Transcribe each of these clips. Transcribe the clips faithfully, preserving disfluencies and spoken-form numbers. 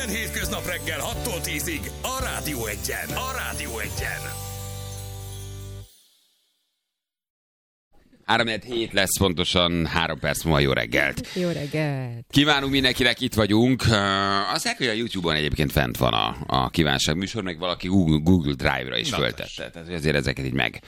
hétköznap reggel hattól tízig a Rádió Egyen. A Rádió Egyen. három hét lesz, pontosan három perc múlva. Jó reggelt. Jó reggelt. Kívánunk mindenkinek, itt vagyunk. Azt mondják, hogy a YouTube-on egyébként fent van a, a kívánság műsor, meg valaki Google, Google Drive-ra is föltette. Tehát azért ezeket így meg,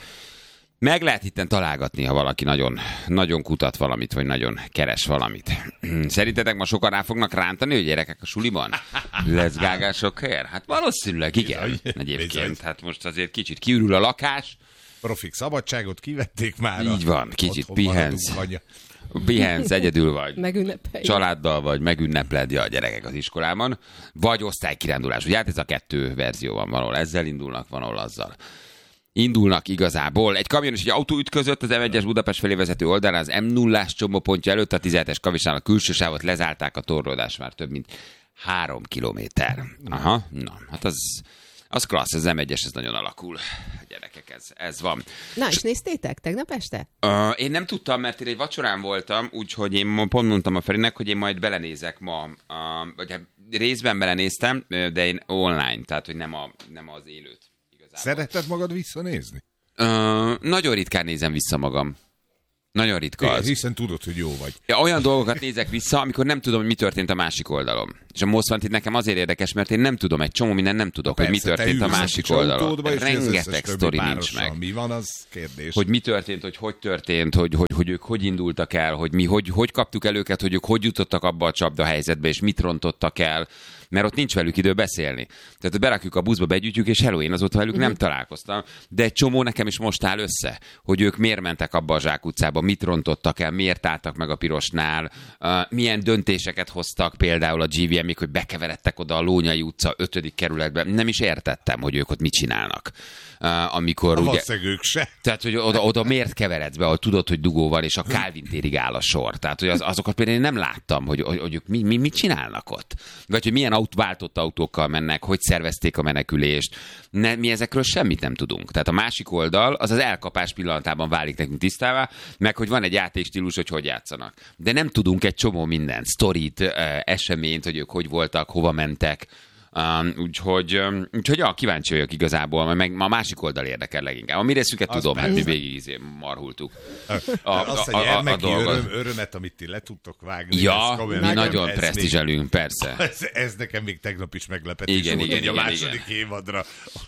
meg lehet itten találgatni, ha valaki nagyon, nagyon kutat valamit, vagy nagyon keres valamit. Szerintetek ma sokan rá fognak rántani, hogy gyerekek a suliban? Lesz gágások helyre? Hát valószínűleg igen. Egyébként, hát most azért kicsit kiürül a lakás. Profik szabadságot kivették már. Így van, kicsit pihensz. Pihensz, egyedül vagy. Megünnepelj. Családdal vagy, megünnepled a gyerekek az iskolában. Vagy osztálykirándulás. Ugye hát ez a kettő verzió van, valahol ezzel indulnak, van ahol azzal. Indulnak igazából. Egy kamion és egy autó ütközött az em egyes Budapest felé vezető oldalán az em nullás csomópontja előtt, a tizenhetes kavisnál a külső sávot lezárták, a torlódás már több mint három kilométer. Aha, na, hát az... Az klassz, az em egyes, ez nagyon alakul. Gyerekek, ez, ez van. Na, és néztétek tegnap este? Uh, én nem tudtam, mert én egy vacsorán voltam, úgyhogy én pont mondtam a Ferinek, hogy én majd belenézek ma. Uh, vagy részben belenéztem, de én online, tehát hogy nem, a, nem az élőt igazából. Szereted magad visszanézni? Uh, nagyon ritkán nézem vissza magam. Nagyon ritka az. Hiszen tudod, hogy jó vagy. Ja, olyan dolgokat nézek vissza, amikor nem tudom, hogy mi történt a másik oldalon. És a Most Wanted nekem azért érdekes, mert én nem tudom, egy csomó minden nem tudok, persze, hogy mi történt a másik oldalon. Rengeteg sztori nincs meg. Mi van, az kérdés. Hogy mi történt, hogy hogy történt, hogy, hogy, hogy ők hogy indultak el, hogy mi hogy, hogy kaptuk el őket, hogy ők hogy jutottak abba a csapda helyzetbe, és mit rontottak el. Mert ott nincs velük idő beszélni. Tehát berakjuk a buszba, begyűjtjük, és hello, én azóta velük mm. nem találkoztam. De egy csomó nekem is most áll össze, hogy ők miért mentek abba a zsákutcába, mit rontottak el, miért álltak meg a pirosnál, uh, milyen döntéseket hoztak például a gé vé em-ik, hogy bekeveredtek oda a Lónyai utca ötödik kerületbe. Nem is értettem, hogy ők ott mit csinálnak. Uh, amikor a ugye... ők se. Tehát, hogy oda, oda miért keveredsz be, ahol tudod, hogy dugó van, és a Kálvin térig áll a sor. Tehát, hogy az, azokat például én nem láttam, hogy, hogy, hogy ők mi, mi, mit csinálnak ott. Vagy hogy milyen aut, váltott autókkal mennek, hogy szervezték a menekülést. Ne, mi ezekről semmit nem tudunk. Tehát a másik oldal, az az elkapás pillanatában válik nekünk tisztává, meg hogy van egy játékstílus, hogy hogy játszanak. De nem tudunk egy csomó mindent, sztorit, eseményt, hogy ők hogy voltak, hova mentek. Um, úgyhogy, um, úgyhogy ja, kíváncsi vagyok igazából, meg a másik oldal érdekel leginkább. A mi részünket az tudom, hát mi végig izé marhultuk. A, a, azt a, a, a, a öröm, örömet, amit ti le tudtok vágni. Ja, mi nagyon, nagyon presztízselünk, persze. Ez, ez nekem még tegnap is meglepetés igen, volt, igen, igen, igen, a második igen. évadra.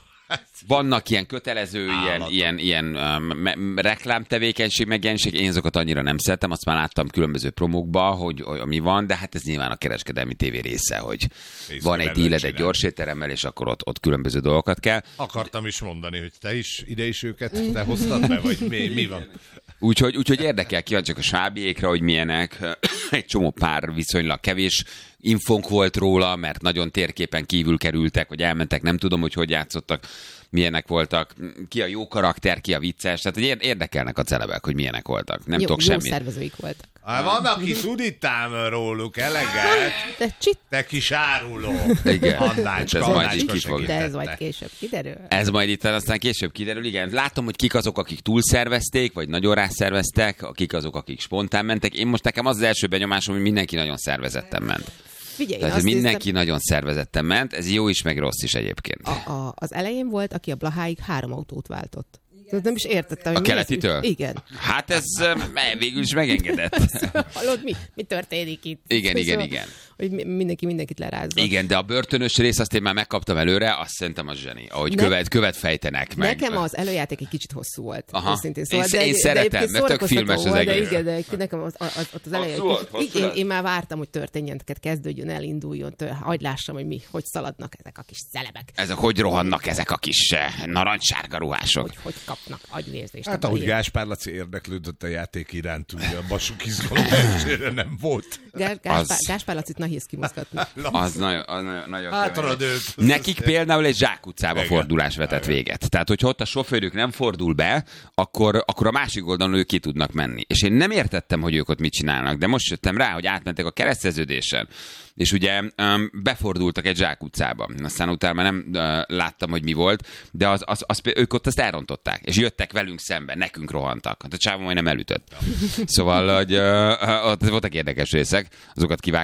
Vannak ilyen kötelező, ilyen, ilyen, ilyen um, reklámtevékenység, meg ilyenség. Én azokat annyira nem szeretem, azt már láttam különböző promókba, hogy, hogy mi van, de hát ez nyilván a kereskedelmi tévé része, hogy Észre van egy díled egy gyors étteremmel, és akkor ott, ott különböző dolgokat kell. Akartam is mondani, hogy te is ide is őket te hoztad be, vagy mi, mi van? Úgyhogy, úgyhogy érdekel, kíváncsiak a svábiékra, hogy milyenek. Egy csomó pár viszonylag kevés infónk volt róla, mert nagyon térképen kívül kerültek, vagy elmentek, nem tudom, hogy hogy játszottak, milyenek voltak, ki a jó karakter, ki a vicces, tehát hogy érdekelnek a celebek, hogy milyenek voltak. Nem jó, tudok jó semmit. szervezőik voltak. Há, van, aki tudítám róluk eleget, de csit... te kis áruló. Igen. Annácska, ez majd így De ez majd később kiderül. Ez majd itt aztán később kiderül, igen. Látom, hogy kik azok, akik túlszervezték, vagy nagyon rászerveztek, akik azok, akik spontán mentek. Én most nekem az az első benyomásom, hogy mindenki nagyon szervezetten ment. Figyelj, tehát mindenki hiszem... nagyon szervezetten ment, ez jó is, meg rossz is egyébként. A, a, az elején volt, aki a Blaháig három autót váltott. Tehát nem is értettem. A keletitől? Ez, igen. Hát ez végül is megengedett. Hallod, mi, mi történik itt? Igen, igen, szóval, igen. Hogy mindenki mindenkit lerázza. Igen, de a börtönös rész azt én már megkaptam előre, azt szerintem az zseni, ahogy ne... követ, követ fejtenek meg. Nekem az előjáték egy kicsit hosszú volt. Aha. Szóval, én, de, én de, szeretem, de mert tök filmes az egész. De igen, de nekem az, az, az elején, én, én már vártam, hogy történjen, kezdődjön el, induljon, tör, hagyd lássam, hogy mi, hogy szaladnak ezek a kis celebek. Ezek hogy rohannak ezek a kis narancssárga ruhások. Hogy, hogy kapnak agyvérzést. Hát ahogy Gáspár Laci érdeklődött a játék iránt, ugye a basuk izgalom elsőre nem volt. Gáspár, az... Gáspár Lacit nehéz kimozgatni. Az nagyon, az nagyon, nagyon hát, nekik például egy zsákutcába fordulás vetett véget. Tehát, hogyha ott a sofőrük nem fordul be, akkor, akkor a másik oldalon ők ki tudnak menni. És én nem értettem, hogy ők ott mit csinálnak, de most jöttem rá, hogy átmentek a kereszteződésen. És ugye um, befordultak egy zsákutcába. Aztán utána már nem uh, láttam, hogy mi volt, de az, az, az, ők ott azt elrontották. És jöttek velünk szembe, nekünk rohantak. Hát a csávó majdnem elütött. Szóval, hogy uh, ott voltak érdekes részek, azokat kivágták.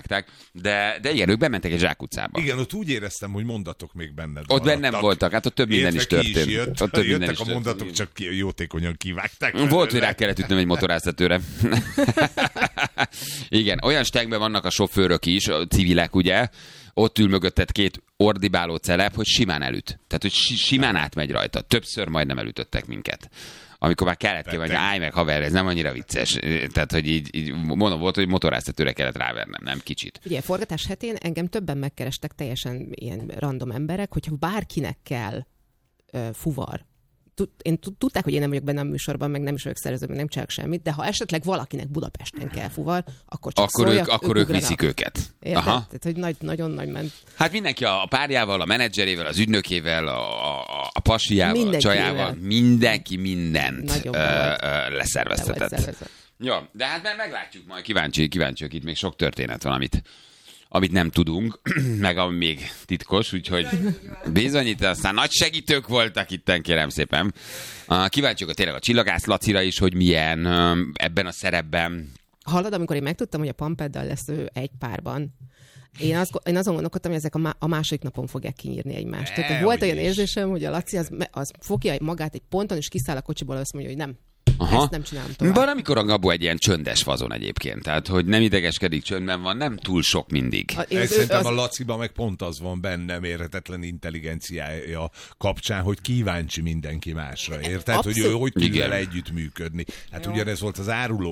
De, de igen, ők bementek egy zsákutcába. Igen, ott úgy éreztem, hogy mondatok még benned Ott bennem voltak, hát ott több minden is történt. Is jött, ott több jöttek minden is a mondatok, történt. csak jótékonyan kivágták. Volt, hogy rá kellett ütnöm egy motoráztatőre. Igen, olyan stegben vannak a sofőrök is, a civilek, ugye, ott ül mögötted két ordibáló celeb, hogy simán elüt. Tehát, hogy simán átmegy rajta. Többször majdnem elütöttek minket. Amikor már kellett ki, hogy állj meg, haver, ez nem annyira vicces. Tehát, hogy így, így mondom, volt, hogy motoráztatőre kellett rávernem, nem kicsit. Ugye, forgatás hetén engem többen megkerestek, teljesen ilyen random emberek, hogyha bárkinek kell uh, fuvar. Én tudták, hogy én nem vagyok benne a műsorban, meg nem is vagyok szervező, meg nem csinálok semmit, de ha esetleg valakinek Budapesten kell fuvar, akkor csak akkor szóljak, ők, akkor ők, ők viszik őket. Érted? Aha. Tehát, hogy nagy, nagyon nagy ment. Hát mindenki a párjával, a menedzserével, az ügynökével, a, a, a pasiával, mindenki a csajával, mindenki mindent ö, ö, leszerveztetett. Ja, de hát már meglátjuk majd, kíváncsi, kíváncsiak, itt még sok történet van, amit amit nem tudunk, meg ami még titkos, úgyhogy bizonyít, aztán nagy segítők voltak itten, kérem szépen. Kíváncsiak a tényleg a Csillagász Lacira is, hogy milyen ebben a szerepben. Hallod, amikor én megtudtam, hogy a Pampeddal lesz ő egy párban, én, azt, én azon gondolkodtam, hogy ezek a, má, a második napon fogják kinyírni egymást. Tehát e, volt olyan is. érzésem, hogy a Laci az, az fogja magát egy ponton, és kiszáll a kocsiból, azt mondja, hogy nem. Aha. Ezt nem csinálom tovább. Van, amikor a Gabó egy ilyen csöndes fazon egyébként. Tehát, hogy nem idegeskedik, csöndben van, nem túl sok mindig. A, én szerintem az... a Laciban meg pont az van benne mérhetetlen intelligenciája kapcsán, hogy kíváncsi mindenki másra. Érted? Abszolút. Hogy ő hogy tud vele együttműködni. Hát ugyanez volt az áruló